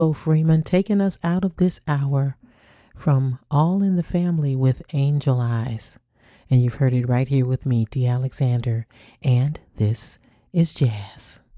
Freeman taking us out of this hour from All in the Family with Angel Eyes. And you've heard it right here with me, D. Alexander, and this is Jazz.